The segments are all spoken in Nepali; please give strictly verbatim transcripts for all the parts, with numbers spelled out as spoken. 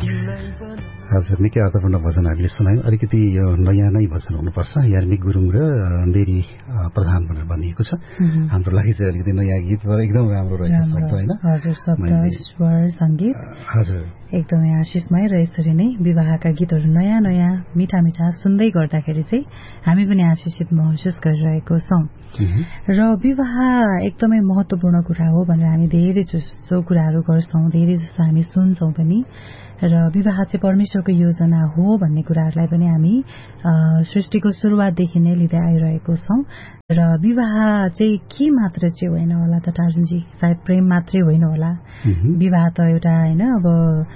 हजुर, निकै अर्थपूर्ण भजन हामीले सुनायौँ। अलिकति यो नयाँ नै भजन हुनुपर्छ। यार्मिक गुरुङ र मेरी प्रधान भनेर भनिएको छ। हाम्रो लागि चाहिँ अलिकति नयाँ गीत एकदम राम्रो रहेछ शब्द, होइन? हजुर, शब्द, स्वर, सङ्गीत हजुर एकदमै आशिषमय र यसरी नै विवाहका गीतहरू नयाँ नयाँ मिठा मिठा सुन्दै गर्दाखेरि चाहिँ हामी पनि आशिषित महसुस गरिरहेको छौँ। र विवाह एकदमै महत्त्वपूर्ण कुरा हो भनेर हामी धेरै जसो कुराहरू गर्छौँ, धेरै जसो हामी सुन्छौँ पनि। र विवाह चाहिँ परमेश्वरको योजना हो भन्ने कुराहरूलाई पनि हामी सृष्टिको सुरुवातदेखि नै लिँदै आइरहेको छौँ। र विवाह चाहिँ के मात्र चाहिँ होइन होला त टार्जुनजी, सायद प्रेम मात्रै होइन होला। विवाह त एउटा होइन अब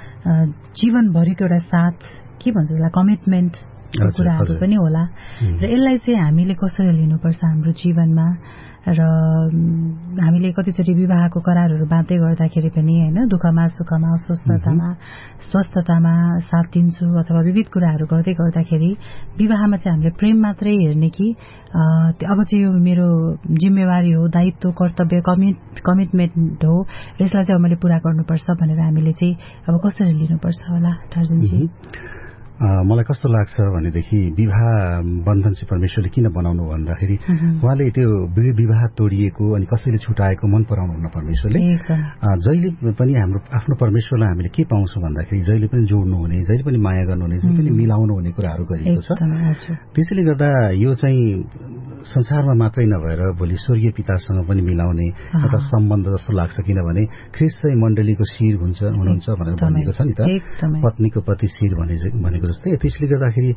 जीवनभरिको एउटा साथ के भन्छ त्यसलाई कमिटमेन्ट कुराहरू पनि होला। र यसलाई चाहिँ हामीले कसरी लिनुपर्छ हाम्रो जीवनमा। र हामीले कतिचोटि विवाहको करारहरू बाँध्दै गर्दाखेरि पनि होइन दुःखमा सुखमा अस्वस्थतामा स्वस्थतामा साथ दिन्छु अथवा विविध कुराहरू गर्दै गर्दाखेरि विवाहमा चाहिँ हामीले प्रेम मात्रै हेर्ने कि अब चाहिँ यो मेरो जिम्मेवारी हो, दायित्व, कर्तव्य, कमिट कमिटमेन्ट हो र यसलाई चाहिँ अब मैले पूरा गर्नुपर्छ भनेर हामीले चाहिँ अब कसरी लिनुपर्छ होला टार्जुनजी? मलाई कस्तो लाग्छ भनेदेखि विवाह बन्धन चाहिँ परमेश्वरले किन बनाउनु भन्दाखेरि उहाँले त्यो विवाह तोडिएको अनि कसैले छुटाएको मन पराउनुहुन्न परमेश्वरले। जहिले पनि हाम्रो आफ्नो परमेश्वरलाई हामीले के पाउँछौँ भन्दाखेरि जहिले पनि जोड्नु हुने, जहिले पनि माया गर्नुहुने, जहिले पनि मिलाउनु हुने कुराहरू गरिएको छ। त्यसैले गर्दा यो चाहिँ संसारमा मात्रै नभएर भोलि स्वर्गीय पितासँग पनि मिलाउने एउटा सम्बन्ध जस्तो लाग्छ। किनभने ख्रीष्ट चाहिँ मण्डलीको शिर हुन्छ हुनुहुन्छ भनेर भनिएको छ नि त, पत्नीको पति शिर भनेको जस्तै। त्यसले गर्दाखेरि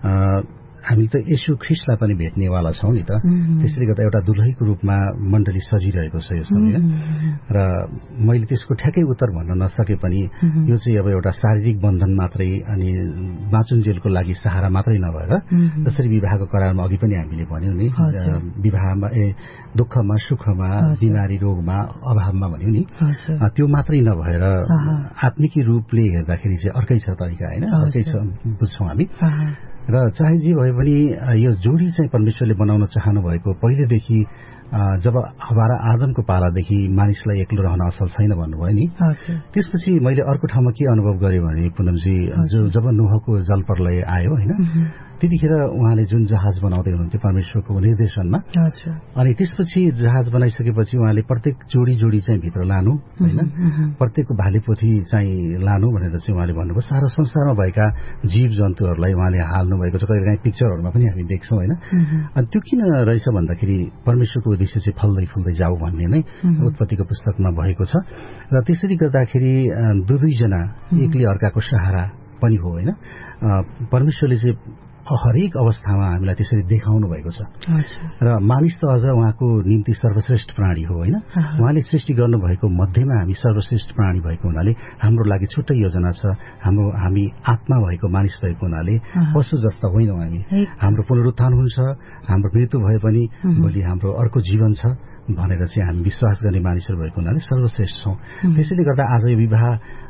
हामी त येशू ख्रीष्टलाई पनि भेट्नेवाला छौँ नि त। त्यसले गर्दा एउटा दुलहीको रूपमा मण्डली सजिरहेको छ यो समय। र मैले त्यसको ठ्याक्कै उत्तर भन्न नसके पनि यो चाहिँ अब एउटा शारीरिक बन्धन मात्रै अनि बाँचुन्जेलको लागि सहारा मात्रै नभएर जसरी विवाहको करारमा अघि पनि हामीले भन्यौँ नि, विवाहमा ए दुःखमा सुखमा बिमारी रोगमा अभावमा भन्यौँ नि, त्यो मात्रै नभएर आत्मिकी रूपले हेर्दाखेरि चाहिँ अर्कै छ तरिका, होइन? अर्कै छ बुझ्छौँ हामी। र चाहे जे भए पनि यो जोडी चाहिँ परमेश्वरले बनाउन चाहनु भएको पहिलेदेखि जब हवा र आदमको पालादेखि मानिसलाई एक्लो रहन असल छैन भन्नुभयो नि, त्यसपछि मैले अर्को ठाउँमा के अनुभव गरेँ भने पुनमजी, जब नोहको जलप्रलय आयो होइन, त्यतिखेर उहाँले जुन जहाज बनाउँदै हुनुहुन्थ्यो परमेश्वरको निर्देशनमा, अनि त्यसपछि जहाज बनाइसकेपछि उहाँले प्रत्येक जोडी जोडी चाहिँ भित्र लानु, होइन, प्रत्येकको भालेपोथी चाहिँ लानु भनेर चाहिँ उहाँले भन्नुभयो। सारा संसारमा भएका जीव जन्तुहरूलाई उहाँले हाल्नु भएको छ। कहिलेकाहीँ पिक्चरहरूमा पनि हामी देख्छौँ, होइन? अनि त्यो किन रहेछ भन्दाखेरि परमेश्वरको उद्देश्य चाहिँ फल्दै फुल्दै जाऊ भन्ने नै उत्पत्तिको पुस्तकमा भएको छ। र त्यसरी गर्दाखेरि दुई दुईजना एकले अर्काको सहारा पनि हो, होइन? परमेश्वरले चाहिँ हरेक अवस्थामा हामीलाई त्यसरी देखाउनु भएको छ। र मानिस त अझ उहाँको निम्ति सर्वश्रेष्ठ प्राणी हो, होइन? उहाँले सृष्टि गर्नुभएको मध्येमा हामी सर्वश्रेष्ठ प्राणी भएको हुनाले हाम्रो लागि छुट्टै योजना छ। हाम्रो हामी आत्मा भएको मानिस भएको हुनाले पशु जस्ता होइनौँ हामी। हाम्रो पुनरुत्थान हुन्छ, हाम्रो मृत्यु भए पनि भोलि हाम्रो अर्को जीवन छ भनेर चाहिँ हामी विश्वास गर्ने मानिसहरू भएको हुनाले सर्वश्रेष्ठ छौँ। त्यसैले गर्दा आज यो विवाह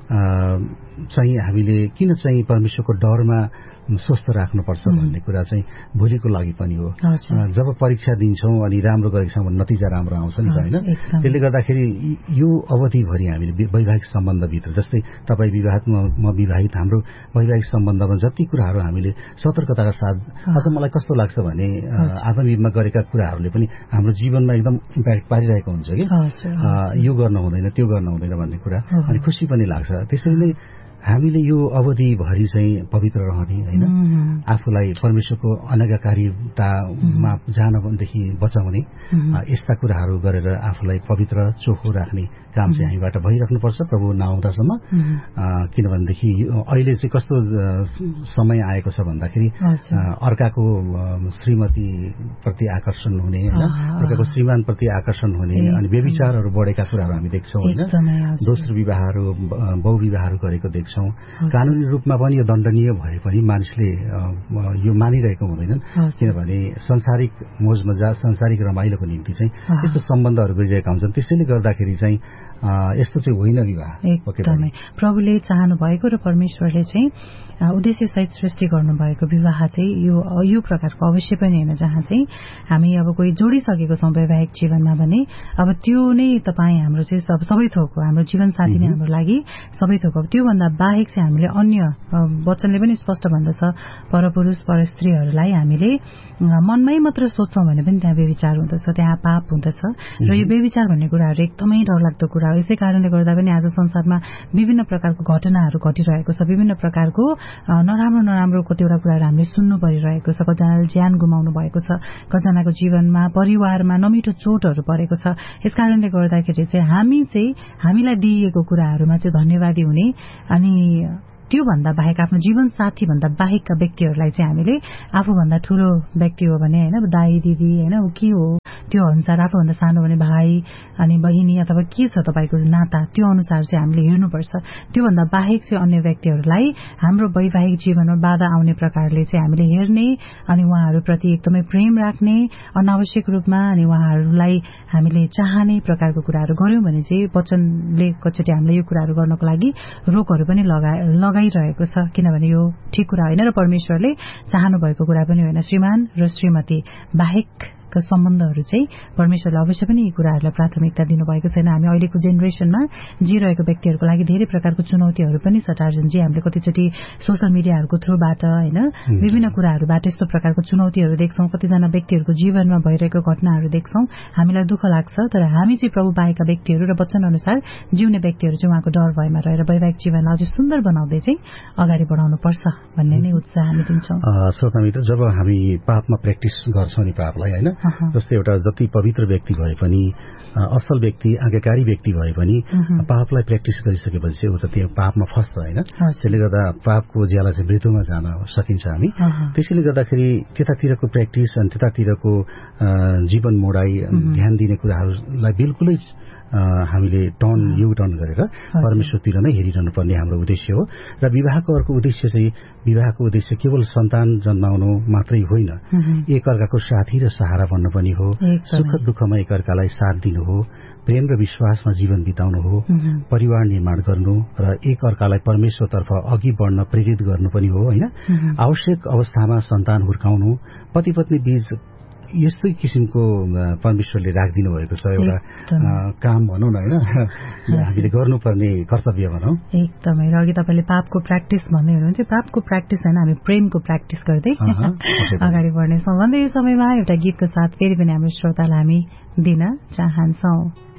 चाहिँ हामीले किन चाहिँ परमेश्वरको डरमा स्वस्थ राख्नुपर्छ भन्ने कुरा चाहिँ भोलिको लागि पनि हो। जब परीक्षा दिन्छौँ अनि राम्रो गरेको छौँ भने नतिजा राम्रो आउँछ नि त, होइन? त्यसले गर्दाखेरि यो अवधिभरि हामीले वैवाहिक सम्बन्धभित्र, जस्तै तपाईँ विवाहित म विवाहित, हाम्रो वैवाहिक सम्बन्धमा जति कुराहरू हामीले सतर्कताका साथ, अझ मलाई कस्तो लाग्छ भने आत्मविदमा गरेका कुराहरूले पनि हाम्रो जीवनमा एकदम इम्प्याक्ट पारिरहेको हुन्छ कि यो गर्न हुँदैन, त्यो गर्न हुँदैन भन्ने कुरा, अनि खुसी पनि लाग्छ। त्यसरी नै हामीले यो अवधिभरि चाहिँ पवित्र रहने, होइन, आफूलाई परमेश्वरको अनगाकारितामा जानदेखि बचाउने यस्ता कुराहरू गरेर आफूलाई पवित्र चोखो राख्ने काम चाहिँ हामीबाट भइराख्नुपर्छ प्रभु नआउँदासम्म। किनभनेदेखि अहिले चाहिँ कस्तो समय आएको छ भन्दाखेरि अर्काको श्रीमती प्रति आकर्षण हुने, होइन, अर्काको श्रीमानप्रति आकर्षण हुने, अनि व्यभिचारहरू बढेका कुराहरू हामी देख्छौँ, होइन? दोस्रो विवाहहरू बहुविवाहहरू गरेको देख्छौँ। कानुनी रूपमा पनि यो दण्डनीय भए पनि मानिसले यो मानिरहेको हुँदैनन्, किनभने संसारिक मोजमजा संसारिक रमाइलोको निम्ति चाहिँ यस्तो सम्बन्धहरू गरिरहेका हुन्छन्। त्यसैले गर्दाखेरि चाहिँ यस्तो चाहिँ होइन विवाह। एकदमै प्रभुले चाहनु भएको र परमेश्वरले चाहिँ उद्देश्य सहित सृष्टि गर्नुभएको विवाह चाहिँ यो यो प्रकारको अवश्य पनि होइन, जहाँ चाहिँ हामी अब कोही जोडिसकेको छौँ वैवाहिक जीवनमा भने अब त्यो नै तपाईँ हाम्रो चाहिँ सब सबै थोकको हाम्रो जीवनसाथी नै हाम्रो लागि सबै थोक हो। त्योभन्दा बाहेक चाहिँ हामीले अन्य वचनले पनि स्पष्ट भन्दछ परपुरुष परस्त्रीहरूलाई हामीले मनमै मात्र सोच्छौं भने पनि त्यहाँ व्यभिचार हुँदछ, त्यहाँ पाप हुँदछ र यो व्यभिचार भन्ने कुराहरू एकदमै डरलाग्दो कुरा हो। यसै कारणले गर्दा पनि आज संसारमा विभिन्न प्रकारको घटनाहरू घटिरहेको छ, विभिन्न प्रकारको नराम्रो नराम्रो कतिवटा कुराहरू हामीले सुन्नु परिरहेको छ, कतिजनाले ज्यान गुमाउनु भएको छ, कतिजनाको जीवनमा परिवारमा नमिठो चोटहरू परेको छ। यसकारणले गर्दाखेरि चाहिँ हामी चाहिँ हामीलाई दिइएको कुराहरूमा चाहिँ धन्यवादी हुने अनि त्योभन्दा बाहेक आफ्नो जीवन साथी भन्दा बाहेकका व्यक्तिहरूलाई चाहिँ हामीले आफूभन्दा ठूलो व्यक्ति हो भने होइन दाई दिदी होइन के हो त्यो अनुसार, आफूभन्दा सानो भने भाइ अनि बहिनी अथवा के छ तपाईँको नाता त्यो अनुसार चाहिँ हामीले हेर्नुपर्छ। त्योभन्दा बाहेक चाहिँ अन्य व्यक्तिहरूलाई हाम्रो वैवाहिक जीवनमा बाधा आउने प्रकारले चाहिँ हामीले हेर्ने अनि उहाँहरूप्रति एकदमै प्रेम राख्ने अनावश्यक रूपमा अनि उहाँहरूलाई हामीले चाहने प्रकारको कुराहरू गर्यौं भने चाहिँ वचनले कचोटि हामीले यो कुराहरू गर्नको लागि रोकहरू पनि लगाइरहेको छ, किनभने यो ठिक कुरा होइन र परमेश्वरले चाहनु भएको कुरा पनि होइन। श्रीमान र श्रीमती बाहेक सम्बन्धहरू चाहिँ परमेश्वरले अवश्य पनि यी कुराहरूलाई प्राथमिकता दिनुभएको छैन। हामी अहिलेको जेनेरेसनमा जिरहेको व्यक्तिहरूको लागि धेरै प्रकारको चुनौतीहरू पनि छ टार्जनजी। हामीले कतिचोटि सोशल मिडियाहरूको थ्रुबाट होइन विभिन्न कुराहरूबाट यस्तो प्रकारको चुनौतीहरू देख्छौं, कतिजना व्यक्तिहरूको जीवनमा भइरहेको घटनाहरू देख्छौं, हामीलाई दुःख लाग्छ। तर हामी चाहिँ प्रभु बाहेकका व्यक्तिहरू र वचन अनुसार जिउने व्यक्तिहरू चाहिँ उहाँको डर भएमा रहेर वैवाहिक जीवनलाई अझै सुन्दर बनाउँदै चाहिँ अगाडि बढाउनु पर्छ भन्ने नै उत्साह हामी दिन्छौं। श्रोता मित्र, जब हामी पापमा प्र्याक्टिस गर्छौं नि पापलाई होइन, जस्तै एउटा जति पवित्र व्यक्ति भए पनि असल व्यक्ति आज्ञाकारी व्यक्ति भए पनि पापलाई प्र्याक्टिस गरिसकेपछि ऊ त त्यो पापमा फस्छ होइन। त्यसले गर्दा पापको ज्याला चाहिँ मृत्युमा जान सकिन्छ हामी। त्यसैले गर्दाखेरि त्यतातिरको प्र्याक्टिस अनि त्यतातिरको जीवन मोडाई ध्यान दिने कुराहरूलाई बिल्कुलै हामीले टर्न यु टर्न गरेर परमेश्वरतिर नै हेरिरहनु पर्ने हाम्रो उद्देश्य हो। र विवाहको अर्को उद्देश्य चाहिँ विवाहको उद्देश्य केवल सन्तान जन्माउनु मात्रै होइन, एकअर्काको साथी र सहारा बन्न पनि हो, सुख दुःखमा एकअर्कालाई साथ दिनु हो, प्रेम र विश्वासमा जीवन बिताउनु हो, परिवार निर्माण गर्नु र एकअर्कालाई परमेश्वरतर्फ अघि बढ्न प्रेरित गर्नु पनि हो होइन। आवश्यक अवस्थामा सन्तान हुर्काउनु, पति पत्नी बीच यस्तै किसिमको परमेश्वरले राखिदिनु भएको छ एउटा काम भनौँ न होइन, हामीले गर्नुपर्ने कर्तव्य भनौँ। एकदमै। र अघि तपाईँले पापको प्र्याक्टिस भन्दै हुनुहुन्थ्यो, पापको प्र्याक्टिस होइन, हामी प्रेमको प्र्याक्टिस गर्दै अगाडि बढ्नेछौँ भन्दै यो समयमा एउटा गीतको साथ फेरि पनि हाम्रो श्रोतालाई हामी दिन चाहन्छौँ।